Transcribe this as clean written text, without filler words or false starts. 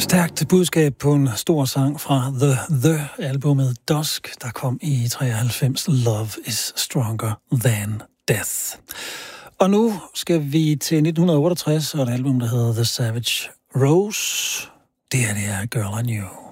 Stærkt budskab på en stor sang fra The-albumet Dusk, der kom i 93, Love is Stronger Than Death. Og nu skal vi til 1968 og et album, der hedder The Savage Rose. Det er Girl I Knew.